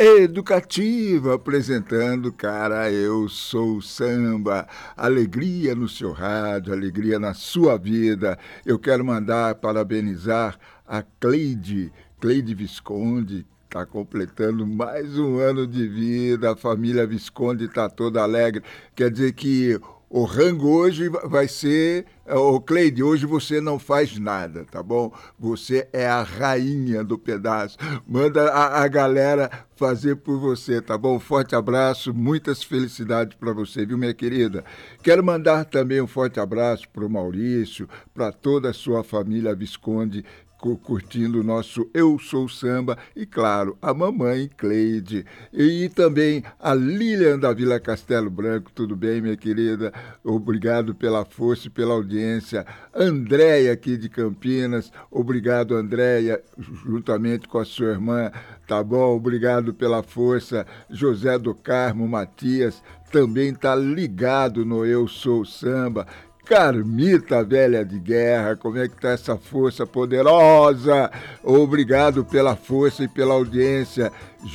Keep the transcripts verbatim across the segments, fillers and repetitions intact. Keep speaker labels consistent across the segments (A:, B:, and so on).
A: educativa, apresentando, cara, eu sou o samba, alegria no seu rádio, alegria na sua vida. Eu quero mandar parabenizar a Cleide, Cleide Visconde, está completando mais um ano de vida, a família Visconde está toda alegre. Quer dizer que o rango hoje vai ser... Ô, Cleide, hoje você não faz nada, tá bom? Você é a rainha do pedaço. Manda a, a galera fazer por você, tá bom? Forte abraço, muitas felicidades para você, viu, minha querida? Quero mandar também um forte abraço para o Maurício, para toda a sua família Visconde, curtindo o nosso Eu Sou Samba, e claro, a mamãe Cleide, e também a Lilian da Vila Castelo Branco. Tudo bem, minha querida? Obrigado pela força e pela audiência. Andréia aqui de Campinas, obrigado, Andréia, juntamente com a sua irmã, tá bom? Obrigado pela força. José do Carmo Matias também está ligado no Eu Sou Samba. Carmita, velha de guerra, como é que tá essa força poderosa? Obrigado pela força e pela audiência.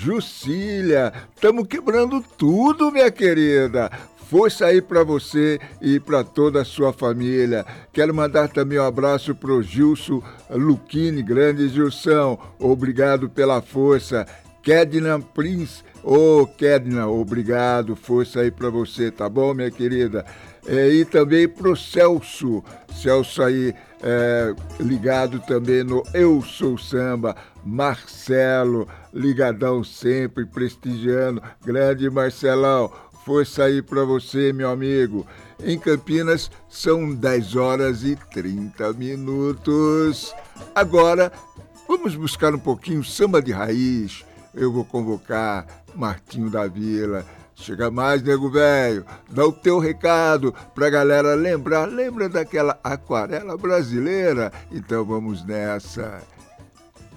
A: Jucília, estamos quebrando tudo, minha querida. Força aí para você e para toda a sua família. Quero mandar também um abraço pro Gilson Luquini, grande Gilson, obrigado pela força. Kedna Prince, ô oh, Kedna, obrigado, força aí para você, tá bom, minha querida? É, e também pro Celso, Celso aí é, ligado também no Eu Sou Samba, Marcelo, ligadão sempre, prestigiando, grande Marcelão, força aí para você, meu amigo. Em Campinas são dez horas e trinta minutos. Agora, vamos buscar um pouquinho samba de raiz. Eu vou convocar Martinho da Vila. Chega mais, nego velho, dá o teu recado pra galera lembrar. Lembra daquela aquarela brasileira? Então vamos nessa.